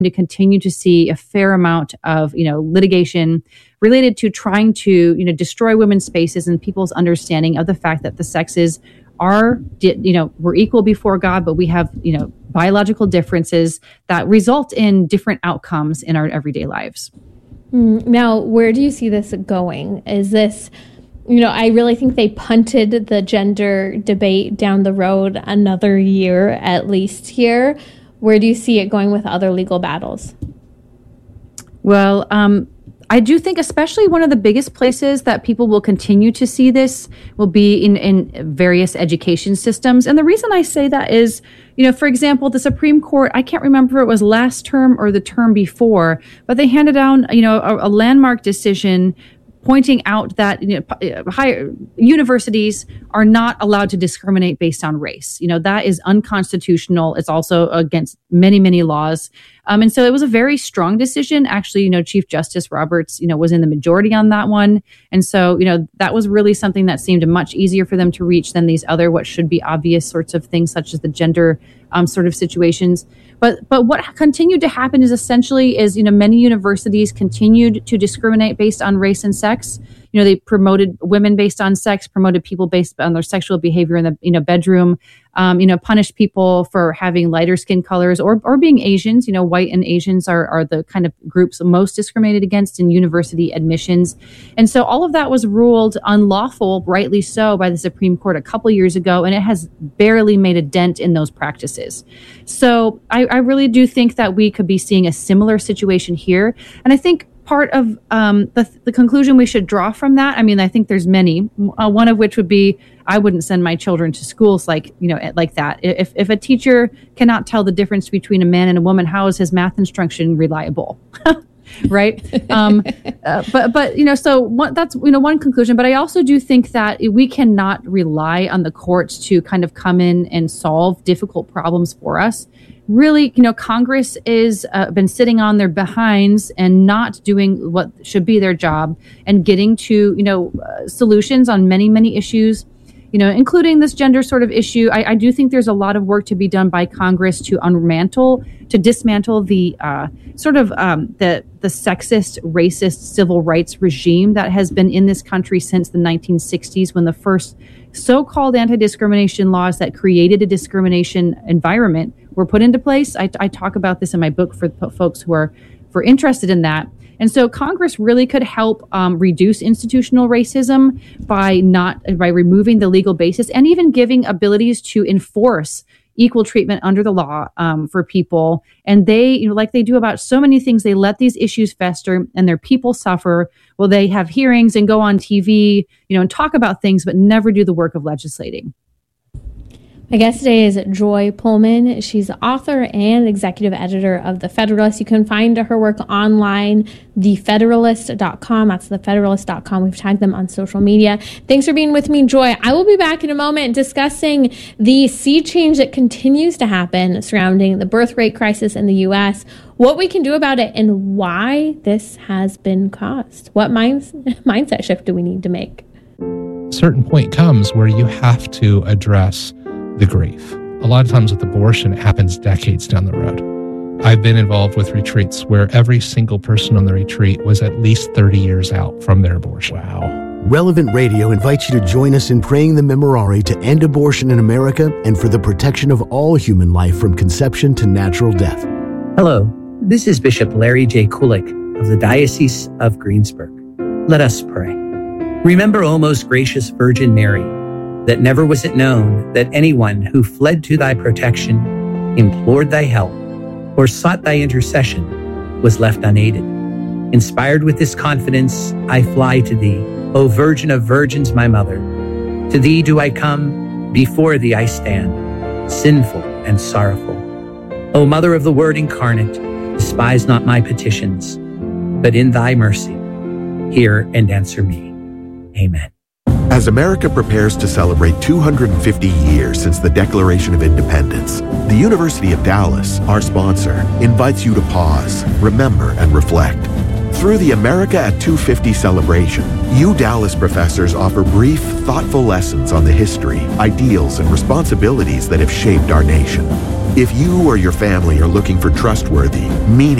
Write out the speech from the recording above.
to continue to see a fair amount of, litigation related to trying to, destroy women's spaces and people's understanding of the fact that the sexes we're equal before God, but we have, biological differences that result in different outcomes in our everyday lives. Now, where do you see this going? Is this, I really think they punted the gender debate down the road another year, at least here. Where do you see it going with other legal battles? Well, I do think especially one of the biggest places that people will continue to see this will be in various education systems. And the reason I say that is, for example, the Supreme Court, I can't remember if it was last term or the term before, but they handed down, a landmark decision pointing out that higher universities are not allowed to discriminate based on race. That is unconstitutional. It's also against many, many laws. And so it was a very strong decision. Actually, Chief Justice Roberts, was in the majority on that one. And so, that was really something that seemed much easier for them to reach than these other, what should be obvious sorts of things, such as the gender sort of situations. But what continued to happen is many universities continued to discriminate based on race and sex. They promoted women based on sex, promoted people based on their sexual behavior in the bedroom, punished people for having lighter skin colors or being Asians. White and Asians are the kind of groups most discriminated against in university admissions. And so all of that was ruled unlawful, rightly so, by the Supreme Court a couple years ago, and it has barely made a dent in those practices. So I really do think that we could be seeing a similar situation here. And I think part of the conclusion we should draw from that, I think there's many, one of which would be, I wouldn't send my children to schools like that. If a teacher cannot tell the difference between a man and a woman, how is his math instruction reliable? Right. That's one conclusion. But I also do think that we cannot rely on the courts to kind of come in and solve difficult problems for us. Really, Congress is been sitting on their behinds and not doing what should be their job and getting to, solutions on many, many issues, including this gender sort of issue. I do think there's a lot of work to be done by Congress to dismantle the the sexist, racist civil rights regime that has been in this country since the 1960s, when the first so-called anti-discrimination laws that created a discrimination environment were put into place. I talk about this in my book for folks who are interested in that. And so Congress really could help reduce institutional racism by removing the legal basis and even giving abilities to enforce equal treatment under the law for people. And they, like they do about so many things, they let these issues fester and their people suffer. Well, they have hearings and go on TV, and talk about things, but never do the work of legislating. My guest today is Joy Pullmann. She's the author and executive editor of The Federalist. You can find her work online, thefederalist.com. That's thefederalist.com. We've tagged them on social media. Thanks for being with me, Joy. I will be back in a moment discussing the sea change that continues to happen surrounding the birth rate crisis in the U.S., what we can do about it, and why this has been caused. What mindset shift do we need to make? A certain point comes where you have to address the grief. A lot of times with abortion, it happens decades down the road. I've been involved with retreats where every single person on the retreat was at least 30 years out from their abortion. Wow. Relevant Radio invites you to join us in praying the Memorare to end abortion in America and for the protection of all human life from conception to natural death. Hello, this is Bishop Larry J. Kulik of the Diocese of Greensburg. Let us pray. Remember, O most gracious Virgin Mary, that never was it known that anyone who fled to thy protection, implored thy help, or sought thy intercession was left unaided. Inspired with this confidence, I fly to thee, O Virgin of Virgins, my mother. To thee do I come, before thee I stand, sinful and sorrowful. O Mother of the Word incarnate, despise not my petitions, but in thy mercy, hear and answer me. Amen. As America prepares to celebrate 250 years since the Declaration of Independence, the University of Dallas, our sponsor, invites you to pause, remember, and reflect. Through the America at 250 celebration, you Dallas professors offer brief, thoughtful lessons on the history, ideals, and responsibilities that have shaped our nation. If you or your family are looking for trustworthy, meaningful